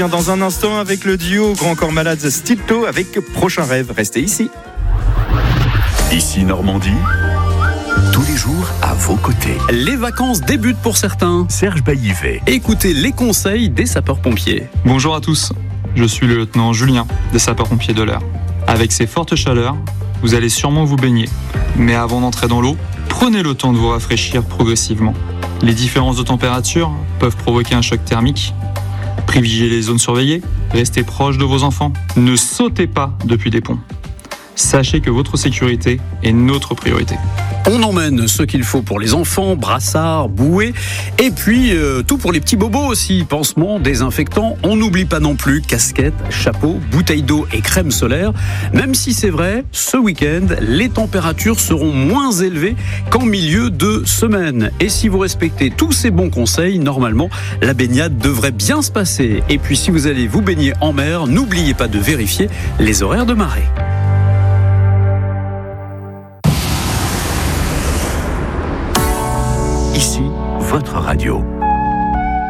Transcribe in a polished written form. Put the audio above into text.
Dans un instant avec le duo Grand Corps Malade Stilto avec Prochain Rêve. Restez ici. Ici Normandie, tous les jours à vos côtés. Les vacances débutent pour certains. Serge Baillivet. Écoutez les conseils des sapeurs-pompiers. Bonjour à tous, je suis le lieutenant Julien des sapeurs-pompiers de l'Eure. Avec ces fortes chaleurs, vous allez sûrement vous baigner. Mais avant d'entrer dans l'eau, prenez le temps de vous rafraîchir progressivement. Les différences de température peuvent provoquer un choc thermique. Privilégiez les zones surveillées, restez proche de vos enfants, ne sautez pas depuis des ponts. Sachez que votre sécurité est notre priorité. On emmène ce qu'il faut pour les enfants, brassards, bouées, et puis tout pour les petits bobos aussi, pansements, désinfectants. On n'oublie pas non plus casquette, chapeau, bouteille d'eau et crème solaire. Même si c'est vrai, ce week-end, les températures seront moins élevées qu'en milieu de semaine. Et si vous respectez tous ces bons conseils, normalement, la baignade devrait bien se passer. Et puis si vous allez vous baigner en mer, n'oubliez pas de vérifier les horaires de marée. Ici, votre radio.